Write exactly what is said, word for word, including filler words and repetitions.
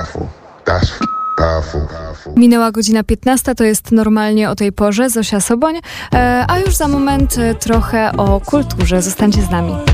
powerful. That's powerful. powerful. Minęła godzina piętnasta, to jest normalnie o tej porze. Zosia Soboń, e, a już za moment e, trochę o kulturze. Zostańcie z nami.